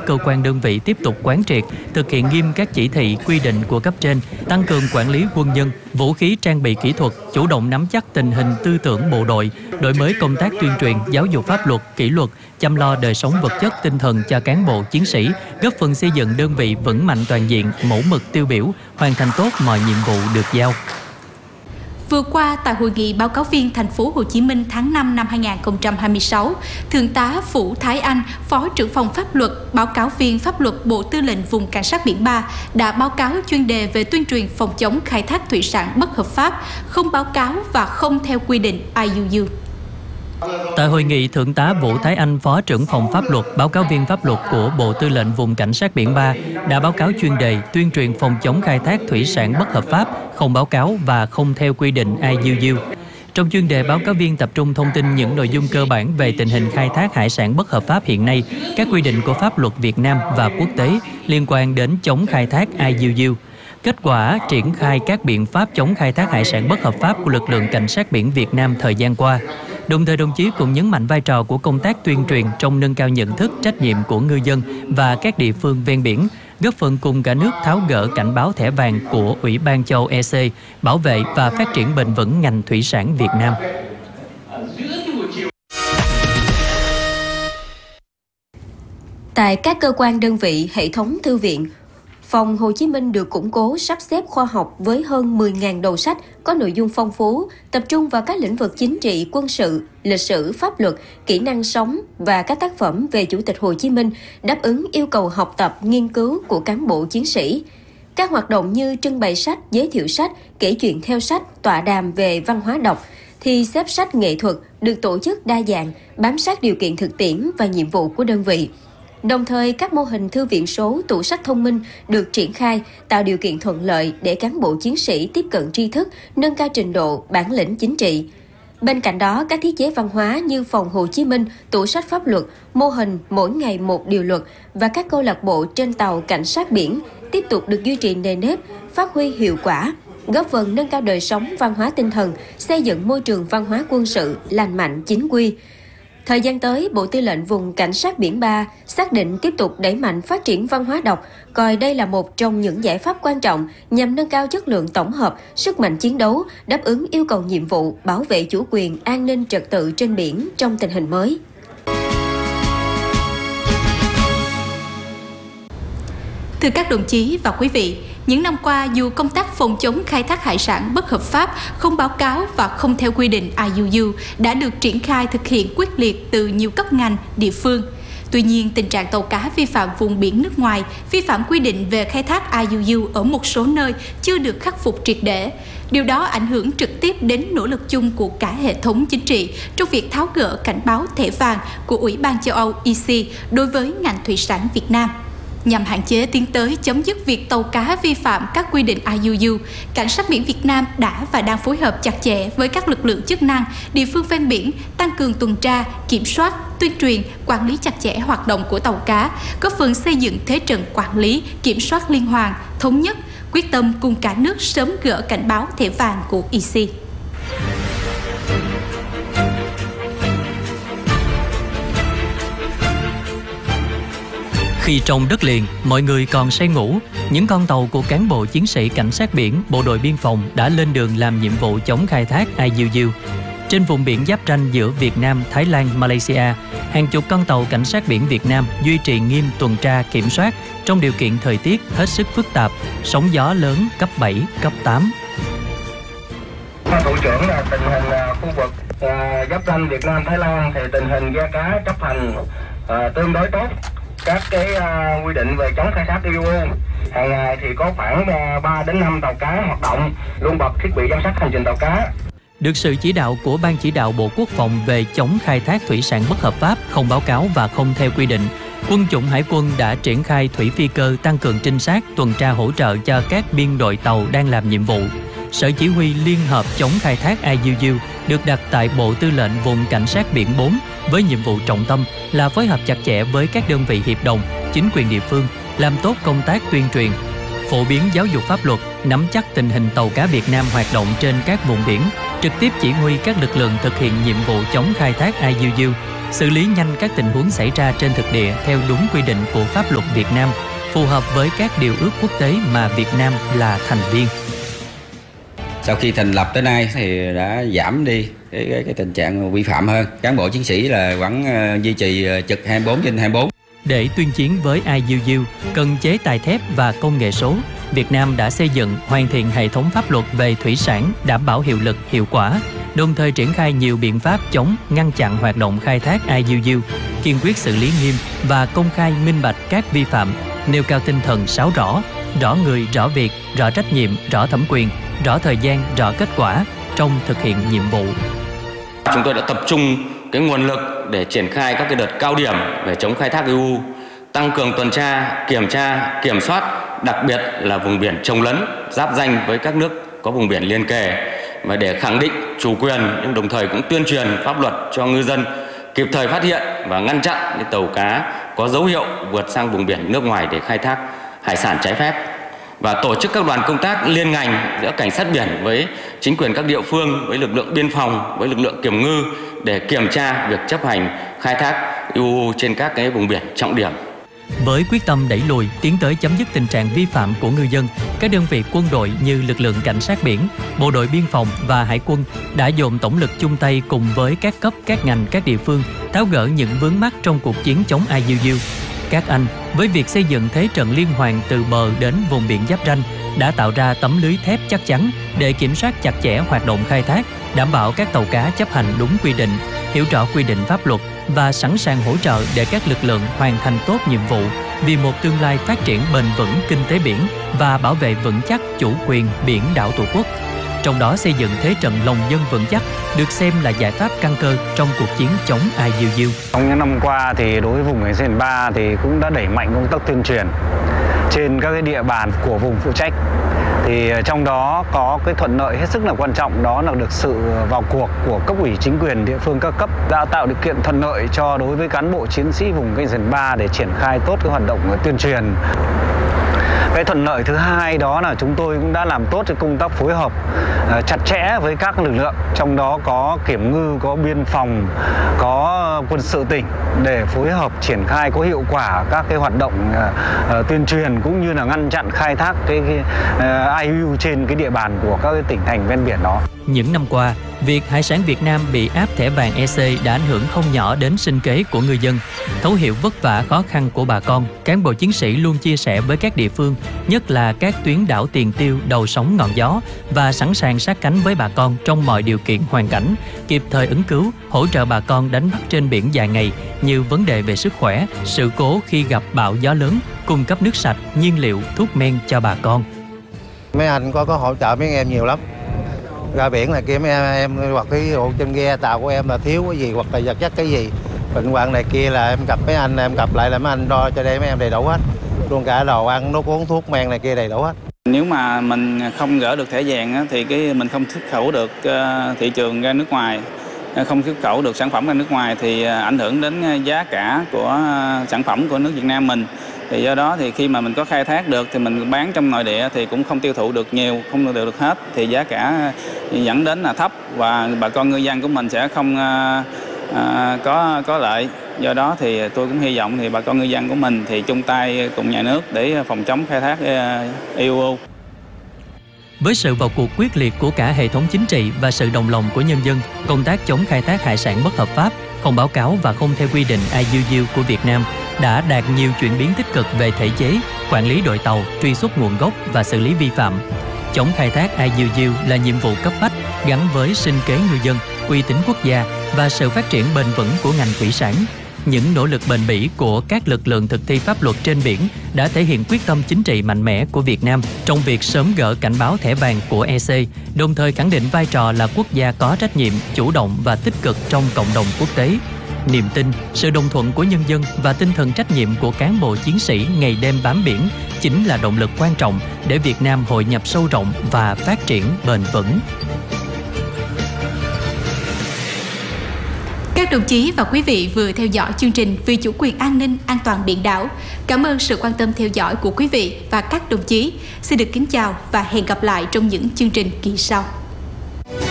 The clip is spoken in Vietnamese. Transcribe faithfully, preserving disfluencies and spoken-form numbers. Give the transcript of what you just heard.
cơ quan đơn vị tiếp tục quán triệt, thực hiện nghiêm các chỉ thị, quy định của cấp trên, tăng cường quản lý quân nhân, vũ khí trang bị kỹ thuật, chủ động nắm chắc tình hình tư tưởng bộ đội, đổi mới công tác tuyên truyền, giáo dục pháp luật, kỷ luật, chăm lo đời sống vật chất tinh thần cho cán bộ chiến sĩ, góp phần xây dựng đơn vị vững mạnh toàn diện, mẫu mực tiêu biểu, hoàn thành tốt mọi nhiệm vụ được giao. Vừa qua, tại hội nghị báo cáo viên thành phố Hồ Chí Minh tháng năm năm hai nghìn không trăm hai mươi sáu, Thượng tá Vũ Thái Anh, Phó trưởng phòng pháp luật, báo cáo viên pháp luật Bộ Tư lệnh Vùng Cảnh sát biển ba đã báo cáo chuyên đề về tuyên truyền phòng chống khai thác thủy sản bất hợp pháp, không báo cáo và không theo quy định I U U. Tại hội nghị, Thượng tá Vũ Thái Anh, Phó trưởng phòng pháp luật, báo cáo viên pháp luật của Bộ Tư lệnh Vùng Cảnh sát biển ba đã báo cáo chuyên đề tuyên truyền phòng chống khai thác thủy sản bất hợp pháp, không báo cáo và không theo quy định I U U. Trong chuyên đề, báo cáo viên tập trung thông tin những nội dung cơ bản về tình hình khai thác hải sản bất hợp pháp hiện nay, các quy định của pháp luật Việt Nam và quốc tế liên quan đến chống khai thác I U U. Kết quả triển khai các biện pháp chống khai thác hải sản bất hợp pháp của lực lượng Cảnh sát biển Việt Nam thời gian qua. Đồng thời, đồng chí cũng nhấn mạnh vai trò của công tác tuyên truyền trong nâng cao nhận thức, trách nhiệm của ngư dân và các địa phương ven biển, góp phần cùng cả nước tháo gỡ cảnh báo thẻ vàng của Ủy ban châu Âu E C, bảo vệ và phát triển bền vững ngành thủy sản Việt Nam. Tại các cơ quan đơn vị, hệ thống thư viện, Phòng Hồ Chí Minh được củng cố sắp xếp khoa học với hơn mười nghìn đầu sách có nội dung phong phú, tập trung vào các lĩnh vực chính trị, quân sự, lịch sử, pháp luật, kỹ năng sống và các tác phẩm về Chủ tịch Hồ Chí Minh đáp ứng yêu cầu học tập, nghiên cứu của cán bộ chiến sĩ. Các hoạt động như trưng bày sách, giới thiệu sách, kể chuyện theo sách, tọa đàm về văn hóa đọc, thi xếp sách nghệ thuật được tổ chức đa dạng, bám sát điều kiện thực tiễn và nhiệm vụ của đơn vị. Đồng thời, các mô hình thư viện số, tủ sách thông minh được triển khai, tạo điều kiện thuận lợi để cán bộ chiến sĩ tiếp cận tri thức, nâng cao trình độ, bản lĩnh chính trị. Bên cạnh đó, các thiết chế văn hóa như Phòng Hồ Chí Minh, tủ sách pháp luật, mô hình mỗi ngày một điều luật và các câu lạc bộ trên tàu cảnh sát biển tiếp tục được duy trì nề nếp, phát huy hiệu quả, góp phần nâng cao đời sống văn hóa tinh thần, xây dựng môi trường văn hóa quân sự lành mạnh, chính quy. Thời gian tới, Bộ Tư lệnh Vùng Cảnh sát biển ba xác định tiếp tục đẩy mạnh phát triển văn hóa đọc, coi đây là một trong những giải pháp quan trọng nhằm nâng cao chất lượng tổng hợp, sức mạnh chiến đấu, đáp ứng yêu cầu nhiệm vụ bảo vệ chủ quyền, an ninh trật tự trên biển trong tình hình mới. Thưa các đồng chí và quý vị, những năm qua, dù công tác phòng chống khai thác hải sản bất hợp pháp, không báo cáo và không theo quy định I U U đã được triển khai thực hiện quyết liệt từ nhiều cấp ngành, địa phương. Tuy nhiên, tình trạng tàu cá vi phạm vùng biển nước ngoài, vi phạm quy định về khai thác I U U ở một số nơi chưa được khắc phục triệt để. Điều đó ảnh hưởng trực tiếp đến nỗ lực chung của cả hệ thống chính trị trong việc tháo gỡ cảnh báo thẻ vàng của Ủy ban châu Âu E C đối với ngành thủy sản Việt Nam. Nhằm hạn chế tiến tới chấm dứt việc tàu cá vi phạm các quy định I U U, Cảnh sát biển Việt Nam đã và đang phối hợp chặt chẽ với các lực lượng chức năng, địa phương ven biển, tăng cường tuần tra, kiểm soát, tuyên truyền, quản lý chặt chẽ hoạt động của tàu cá, góp phần xây dựng thế trận quản lý, kiểm soát liên hoàn, thống nhất, quyết tâm cùng cả nước sớm gỡ cảnh báo thẻ vàng của E C. Khi trong đất liền, mọi người còn say ngủ, những con tàu của cán bộ chiến sĩ cảnh sát biển, bộ đội biên phòng đã lên đường làm nhiệm vụ chống khai thác I U U. Trên vùng biển giáp ranh giữa Việt Nam, Thái Lan, Malaysia, hàng chục con tàu cảnh sát biển Việt Nam duy trì nghiêm tuần tra kiểm soát trong điều kiện thời tiết hết sức phức tạp, sóng gió lớn cấp bảy, cấp tám. Thủ trưởng là tình hình khu vực giáp ranh Việt Nam, Thái Lan thì tình hình ghe cá chấp hành uh, tương đối tốt. Các cái uh, quy định về chống khai thác I U U, hàng ngày thì có khoảng uh, ba đến năm tàu cá hoạt động, luôn bật thiết bị giám sát hành trình tàu cá. Được sự chỉ đạo của Ban chỉ đạo Bộ Quốc phòng về chống khai thác thủy sản bất hợp pháp, không báo cáo và không theo quy định, Quân chủng Hải quân đã triển khai thủy phi cơ tăng cường trinh sát, tuần tra hỗ trợ cho các biên đội tàu đang làm nhiệm vụ. Sở Chỉ huy Liên hợp chống khai thác I U U được đặt tại Bộ Tư lệnh Vùng Cảnh sát biển bốn với nhiệm vụ trọng tâm là phối hợp chặt chẽ với các đơn vị hiệp đồng, chính quyền địa phương, làm tốt công tác tuyên truyền, phổ biến giáo dục pháp luật, nắm chắc tình hình tàu cá Việt Nam hoạt động trên các vùng biển, trực tiếp chỉ huy các lực lượng thực hiện nhiệm vụ chống khai thác I U U, xử lý nhanh các tình huống xảy ra trên thực địa theo đúng quy định của pháp luật Việt Nam, phù hợp với các điều ước quốc tế mà Việt Nam là thành viên. Sau khi thành lập tới nay thì đã giảm đi cái, cái, cái tình trạng vi phạm hơn. Cán bộ chiến sĩ là vẫn uh, duy trì uh, trực hai mươi bốn trên hai mươi bốn. Để tuyên chiến với i u u, cần chế tài thép và công nghệ số, Việt Nam đã xây dựng, hoàn thiện hệ thống pháp luật về thủy sản đảm bảo hiệu lực, hiệu quả, đồng thời triển khai nhiều biện pháp chống, ngăn chặn hoạt động khai thác i u u, kiên quyết xử lý nghiêm và công khai minh bạch các vi phạm, nêu cao tinh thần sáu rõ, rõ người, rõ việc, rõ trách nhiệm, rõ thẩm quyền, rõ thời gian, rõ kết quả trong thực hiện nhiệm vụ. Chúng tôi đã tập trung cái nguồn lực để triển khai các cái đợt cao điểm về chống khai thác i u u, tăng cường tuần tra, kiểm tra, kiểm soát, đặc biệt là vùng biển chồng lấn, giáp ranh với các nước có vùng biển liên kề, và để khẳng định chủ quyền nhưng đồng thời cũng tuyên truyền pháp luật cho ngư dân kịp thời phát hiện và ngăn chặn những tàu cá có dấu hiệu vượt sang vùng biển nước ngoài để khai thác hải sản trái phép, và tổ chức các đoàn công tác liên ngành giữa cảnh sát biển với chính quyền các địa phương, với lực lượng biên phòng, với lực lượng kiểm ngư để kiểm tra việc chấp hành khai thác i u u trên các cái vùng biển trọng điểm. Với quyết tâm đẩy lùi, tiến tới chấm dứt tình trạng vi phạm của ngư dân, các đơn vị quân đội như lực lượng cảnh sát biển, bộ đội biên phòng và hải quân đã dồn tổng lực chung tay cùng với các cấp, các ngành, các địa phương tháo gỡ những vướng mắc trong cuộc chiến chống i u u. Các anh, với việc xây dựng thế trận liên hoàn từ bờ đến vùng biển giáp ranh, đã tạo ra tấm lưới thép chắc chắn để kiểm soát chặt chẽ hoạt động khai thác, đảm bảo các tàu cá chấp hành đúng quy định, hiểu rõ quy định pháp luật và sẵn sàng hỗ trợ để các lực lượng hoàn thành tốt nhiệm vụ vì một tương lai phát triển bền vững kinh tế biển và bảo vệ vững chắc chủ quyền biển đảo Tổ quốc. Trong đó xây dựng thế trận lòng dân vững chắc được xem là giải pháp căn cơ trong cuộc chiến chống i u u. Trong những năm qua thì đối với vùng cảnh sát biển ba thì cũng đã đẩy mạnh công tác tuyên truyền trên các cái địa bàn của vùng phụ trách. Thì trong đó có cái thuận lợi hết sức là quan trọng, đó là được sự vào cuộc của cấp ủy chính quyền địa phương các cấp đã tạo điều kiện thuận lợi cho đối với cán bộ chiến sĩ vùng cảnh sát biển ba để triển khai tốt cái hoạt động tuyên truyền. Cái thuận lợi thứ hai đó là chúng tôi cũng đã làm tốt cái công tác phối hợp uh, chặt chẽ với các lực lượng, trong đó có kiểm ngư, có biên phòng, có quân sự tỉnh để phối hợp triển khai có hiệu quả các cái hoạt động uh, uh, tuyên truyền cũng như là ngăn chặn khai thác cái, cái uh, i u u trên cái địa bàn của các cái tỉnh thành ven biển đó. Những năm qua, việc hải sản Việt Nam bị áp thẻ vàng e xê đã ảnh hưởng không nhỏ đến sinh kế của ngư dân. Thấu hiểu vất vả khó khăn của bà con, cán bộ chiến sĩ luôn chia sẻ với các địa phương, nhất là các tuyến đảo tiền tiêu, đầu sóng ngọn gió, và sẵn sàng sát cánh với bà con trong mọi điều kiện hoàn cảnh, kịp thời ứng cứu, hỗ trợ bà con đánh bắt trên biển dài ngày như vấn đề về sức khỏe, sự cố khi gặp bão gió lớn, cung cấp nước sạch, nhiên liệu, thuốc men cho bà con. Mấy anh có có hỗ trợ mấy em nhiều lắm. Ra biển này kia mấy em, em hoặc cái hộ trên ghe tàu của em là thiếu cái gì hoặc là vật chất cái gì, bệnh hoạn này kia là em gặp mấy anh, em gặp lại là mấy anh đo cho đây mấy em đầy đủ hết, luôn cả đồ ăn, nước uống, thuốc men này kia đầy đủ hết. Nếu mà mình không gỡ được thẻ vàng thì cái mình không xuất khẩu được thị trường ra nước ngoài, không xuất khẩu được sản phẩm ra nước ngoài thì ảnh hưởng đến giá cả của sản phẩm của nước Việt Nam mình. Thì do đó thì khi mà mình có khai thác được thì mình bán trong nội địa thì cũng không tiêu thụ được nhiều, không tiêu thụ được hết, thì giá cả dẫn đến là thấp và bà con ngư dân của mình sẽ không à, có có lợi. Do đó thì tôi cũng hy vọng thì bà con ngư dân của mình thì chung tay cùng nhà nước để phòng chống khai thác i u u. Với sự vào cuộc quyết liệt của cả hệ thống chính trị và sự đồng lòng của nhân dân, công tác chống khai thác hải sản bất hợp pháp, không báo cáo và không theo quy định i u u của Việt Nam đã đạt nhiều chuyển biến tích cực về thể chế, quản lý đội tàu, truy xuất nguồn gốc và xử lý vi phạm. Chống khai thác i u u là nhiệm vụ cấp bách gắn với sinh kế ngư dân, uy tín quốc gia và sự phát triển bền vững của ngành thủy sản. Những nỗ lực bền bỉ của các lực lượng thực thi pháp luật trên biển đã thể hiện quyết tâm chính trị mạnh mẽ của Việt Nam trong việc sớm gỡ cảnh báo thẻ vàng của e xê, đồng thời khẳng định vai trò là quốc gia có trách nhiệm, chủ động và tích cực trong cộng đồng quốc tế. Niềm tin, sự đồng thuận của nhân dân và tinh thần trách nhiệm của cán bộ chiến sĩ ngày đêm bám biển chính là động lực quan trọng để Việt Nam hội nhập sâu rộng và phát triển bền vững. Các đồng chí và quý vị vừa theo dõi chương trình Vì chủ quyền an ninh, an toàn biển đảo. Cảm ơn sự quan tâm theo dõi của quý vị và các đồng chí. Xin được kính chào và hẹn gặp lại trong những chương trình kỳ sau.